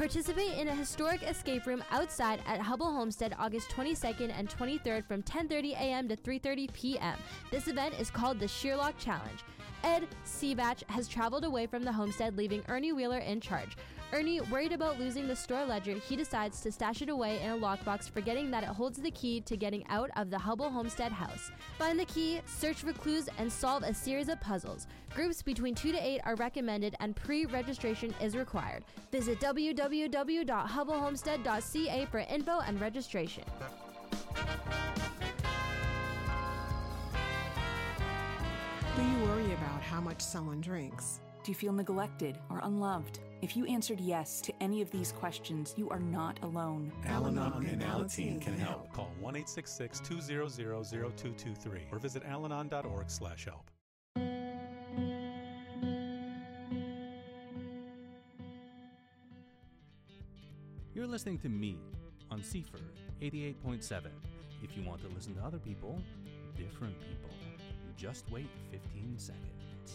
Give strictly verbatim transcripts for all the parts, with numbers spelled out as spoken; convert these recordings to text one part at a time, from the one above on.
Participate in a historic escape room outside at Hubble Homestead August twenty-second and twenty-third from ten thirty a.m. to three thirty p.m. This event is called the Shearlock Challenge. Ed Seabach has traveled away from the homestead, leaving Ernie Wheeler in charge. Ernie, worried about losing the store ledger, he decides to stash it away in a lockbox, forgetting that it holds the key to getting out of the Hubble Homestead house. Find the key, search for clues, and solve a series of puzzles. Groups between two to eight are recommended, and pre-registration is required. Visit w w w dot hubble homestead dot c a for info and registration. Do you worry about how much someone drinks? Do you feel neglected or unloved? If you answered yes to any of these questions, you are not alone. Al-Anon and Alateen can help. Call one eight six six, two zero zero, zero two two three or visit alanon dot org slash help. You're listening to me on C F R eighty-eight point seven. If you want to listen to other people, different people, just wait fifteen seconds.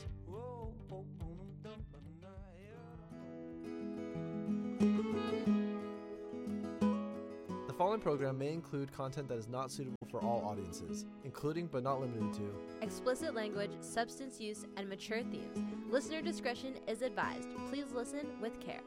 The following program may include content that is not suitable for all audiences, including but not limited to explicit language, substance use, and mature themes. Listener discretion is advised. Please listen with care.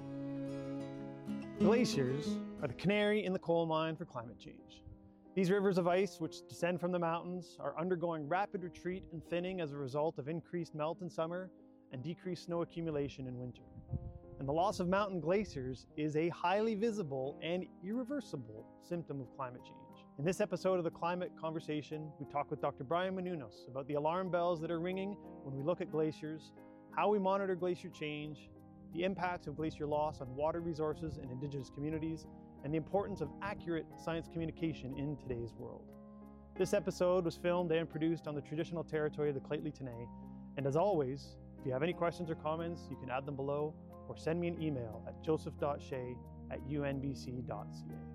Glaciers are the canary in the coal mine for climate change. These rivers of ice, which descend from the mountains, are undergoing rapid retreat and thinning as a result of increased melt in summer and decreased snow accumulation in winter. And the loss of mountain glaciers is a highly visible and irreversible symptom of climate change. In this episode of The Climate Conversation, we talk with Doctor Brian Menounos about the alarm bells that are ringing when we look at glaciers, how we monitor glacier change, the impacts of glacier loss on water resources and Indigenous communities, and the importance of accurate science communication in today's world. This episode was filmed and produced on the traditional territory of the Lheidli T'enneh, and as always, if you have any questions or comments, you can add them below or send me an email at joseph dot shea at u n b c dot c a.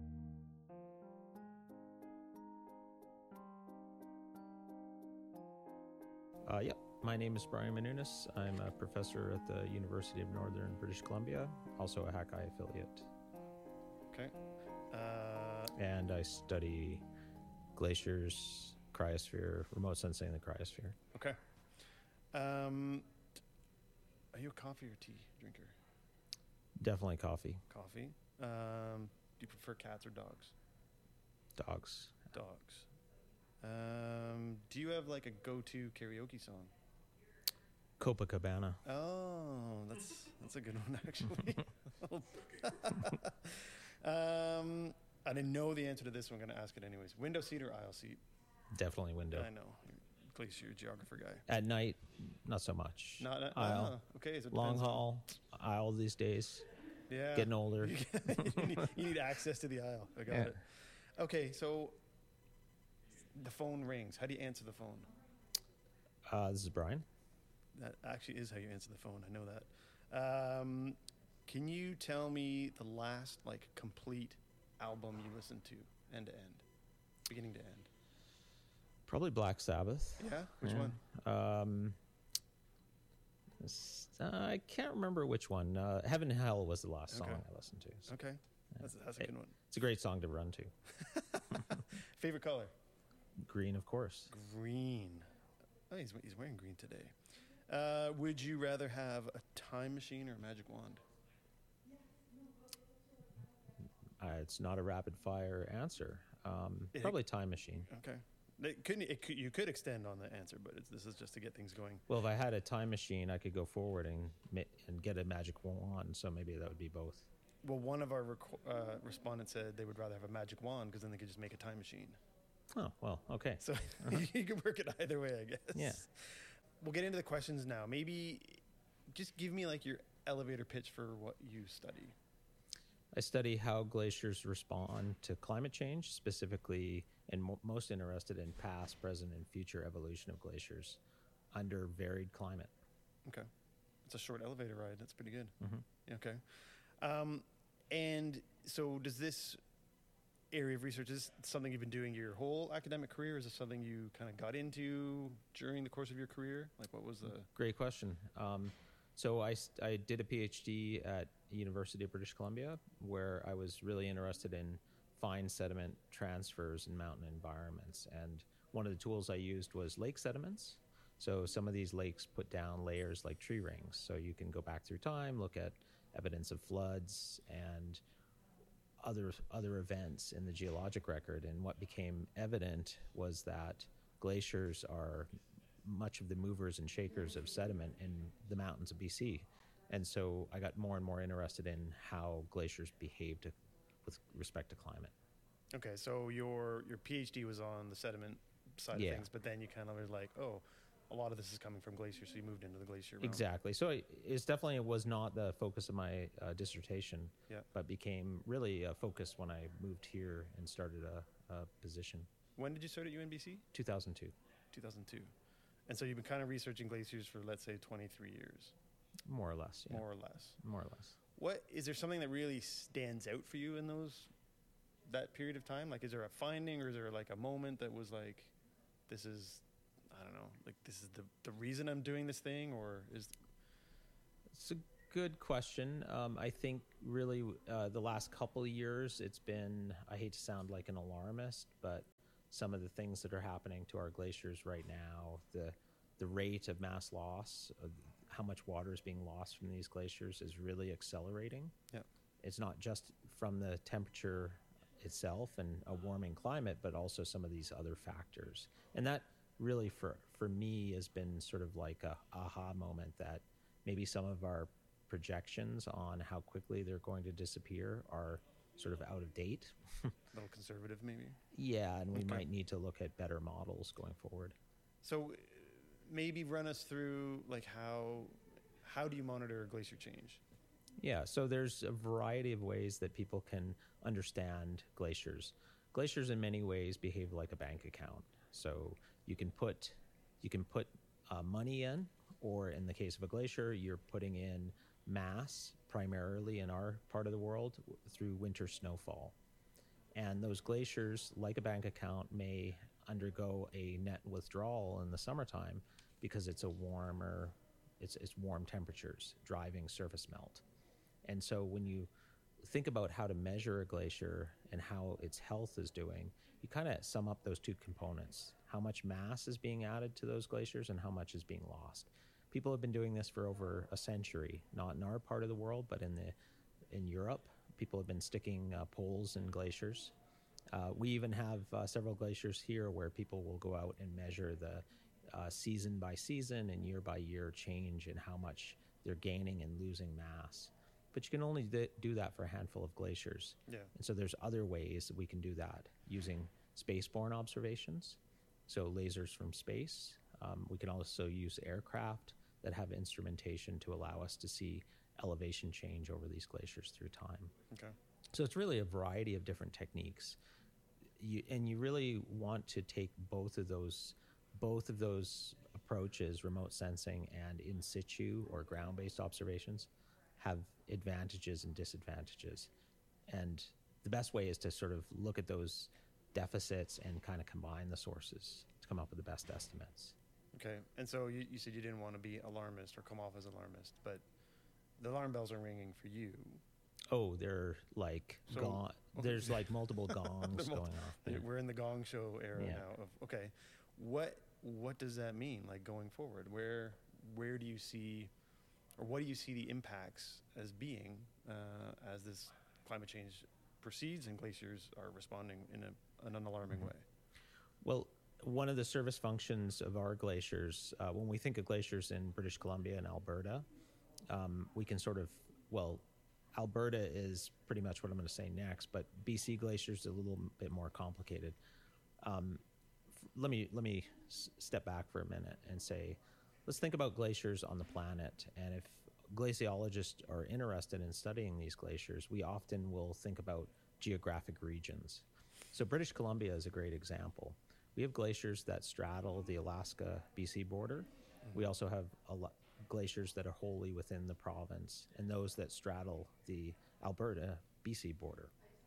Uh, yep, my name is Brian Menounos. I'm a professor at the University of Northern British Columbia, also a Hakai affiliate. Okay. Uh... And I study glaciers, cryosphere, remote sensing in the cryosphere. Okay. Um, are you a coffee or tea drinker? Definitely coffee. Coffee. Um, do you prefer cats or dogs? Dogs. Dogs. Um, do you have like a go-to karaoke song? Copacabana. Oh, that's that's a good one actually. um, I didn't know the answer to this one. I'm going to ask it anyways. Window seat or aisle seat? Definitely window. I know. Glacier geographer guy. At night, not so much. Not uh, aisle. Uh, okay, so it long depends. haul aisle these days. Yeah, getting older. you, need, you need access to the aisle. I got yeah. it. Okay, so the phone rings. How do you answer the phone? Uh, this is Brian. That actually is how you answer the phone. I know that. Um, can you tell me the last like complete album you listened to, end to end, beginning to end? Probably Black Sabbath. Yeah? Which yeah. one? Um, uh, I can't remember which one. Uh, Heaven and Hell was the last okay. song I listened to. So, okay. That's, that's a it, good one. It's a great song to run to. Favorite color? Green, of course. Green. Oh, he's, he's wearing green today. Uh, would you rather have a time machine or a magic wand? Uh, it's not a rapid fire answer. Um, it, probably time machine. Okay. It couldn't, it could, you could extend on the answer, but it's, this is just to get things going. Well, if I had a time machine, I could go forward and and get a magic wand, so maybe that would be both. Well, one of our rec- uh, respondents said they would rather have a magic wand because then they could just make a time machine. Oh, well, okay. So uh-huh. You could work it either way, I guess. Yeah. We'll get into the questions now. Maybe just give me like your elevator pitch for what you study. I study how glaciers respond to climate change, specifically, and mo- most interested in past, present, and future evolution of glaciers under varied climate. Okay. It's a short elevator ride. That's pretty good. Mm-hmm. Yeah, okay. Um, and so does this area of research, is this something you've been doing your whole academic career? Is this something you kind of got into during the course of your career? Like what was the... Great question. Um, So I, st- I did a PhD at University of British Columbia, where I was really interested in fine sediment transfers in mountain environments. And one of the tools I used was lake sediments. So some of these lakes put down layers like tree rings. So you can go back through time, look at evidence of floods and other other events in the geologic record. And what became evident was that glaciers are much of the movers and shakers of sediment in the mountains of B C. And so I got more and more interested in how glaciers behave to, with respect to climate. Okay, so your your PhD was on the sediment side Yeah. of things, but then you kind of were like, oh, a lot of this is coming from glaciers, so you moved into the glacier realm. Exactly. So it it's definitely was not the focus of my uh, dissertation, Yeah. but became really a focus when I moved here and started a, a position. When did you start at U N B C? two thousand two. two thousand two. And so you've been kind of researching glaciers for, let's say, twenty-three years. More or less, yeah. More or less. More or less. What is there something that really stands out for you in those that period of time? Like, is there a finding, or is there like a moment that was like, this is, I don't know, like this is the the reason I'm doing this thing, or is It's a good question. Um, I think really uh, the last couple of years, it's been, I hate to sound like an alarmist, but some of the things that are happening to our glaciers right now, the the rate of mass loss, of how much water is being lost from these glaciers is really accelerating. Yeah. It's not just from the temperature itself and a warming climate, but also some of these other factors. And that really for, for me has been sort of like a aha moment that maybe some of our projections on how quickly they're going to disappear are sort of out of date. a little conservative maybe? Yeah, and we Okay. might need to look at better models going forward. So uh, maybe run us through like how how do you monitor glacier change? Yeah, so there's a variety of ways that people can understand glaciers. Glaciers in many ways behave like a bank account. So you can put you can put uh, money in, or in the case of a glacier, you're putting in mass, primarily in our part of the world, w- through winter snowfall. And those glaciers, like a bank account, may undergo a net withdrawal in the summertime because it's a warmer, it's, it's warm temperatures driving surface melt. And so when you think about how to measure a glacier and how its health is doing, you kind of sum up those two components. How much mass is being added to those glaciers and how much is being lost. People have been doing this for over a century, not in our part of the world, but in the in Europe. People have been sticking uh, poles in glaciers. Uh, we even have uh, several glaciers here where people will go out and measure the uh, season by season and year by year change in how much they're gaining and losing mass. But you can only d- do that for a handful of glaciers. Yeah. And so there's other ways that we can do that using spaceborne observations, so lasers from space. Um, we can also use aircraft that have instrumentation to allow us to see elevation change over these glaciers through time. Okay. So it's really a variety of different techniques. You, and you really want to take both of those both of those approaches, remote sensing and in situ or ground-based observations, have advantages and disadvantages. And the best way is to sort of look at those deficits and kind of combine the sources to come up with the best estimates. Okay. And so you, you said you didn't want to be alarmist or come off as alarmist, but the alarm bells are ringing for you. Oh, they're like So- gong. There's like multiple gongs They're mul- going off. They- Yeah. We're in the gong show era Yeah. now. Of, okay, what what does that mean? Like going forward, where where do you see, or what do you see the impacts as being uh, as this climate change proceeds and glaciers are responding in a, in an alarming Mhm. way? Well, one of the service functions of our glaciers, uh, when we think of glaciers in British Columbia and Alberta, um, we can sort of, well, Alberta is pretty much what I'm going to say next, but B C glaciers is a little bit more complicated. Um, f- let me let me s- step back for a minute and say, let's think about glaciers on the planet. And if glaciologists are interested in studying these glaciers, we often will think about geographic regions. So British Columbia is a great example. We have glaciers that straddle the Alaska-B C border. We also have a lo- glaciers that are wholly within the province, and those that straddle the Alberta-B C border.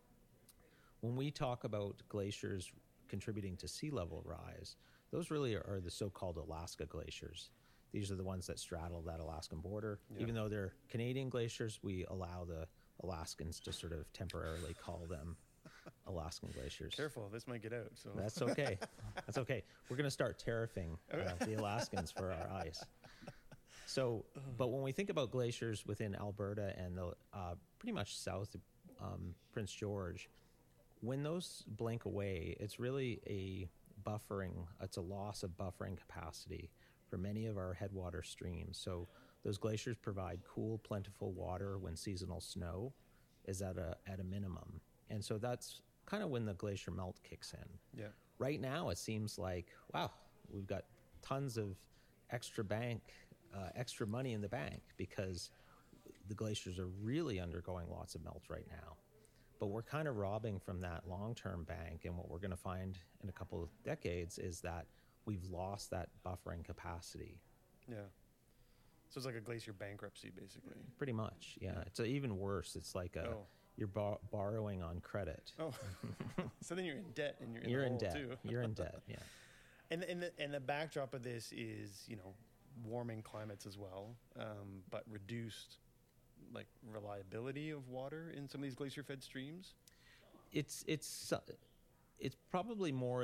When we talk about glaciers contributing to sea level rise, those really are the so-called Alaska glaciers. These are the ones that straddle that Alaskan border. Yeah. Even though they're Canadian glaciers, we allow the Alaskans to sort of temporarily call them Alaskan glaciers. Careful, this might get out. So That's okay. That's okay. We're going to start tariffing uh, the Alaskans for our ice. So, but when we think about glaciers within Alberta and the uh, pretty much south of um, Prince George, when those blink away, it's really a buffering, it's a loss of buffering capacity for many of our headwater streams. So those glaciers provide cool, plentiful water when seasonal snow is at a at a minimum. And so that's kind of when the glacier melt kicks in. Yeah. Right now, it seems like, wow, we've got tons of extra bank, uh, extra money in the bank because the glaciers are really undergoing lots of melt right now. But we're kind of robbing from that long-term bank, and what we're going to find in a couple of decades is that we've lost that buffering capacity. Yeah. So it's like a glacier bankruptcy, basically. Pretty much, yeah. Yeah. It's a, even worse. It's like a, Oh. you're bar- borrowing on credit. Oh, so then you're in debt, and you're in, You're the in hole debt. too. You're in debt, yeah. And and the, and the backdrop of this is, you know, warming climates as well, um, but reduced like reliability of water in some of these glacier-fed streams. It's it's uh, it's probably more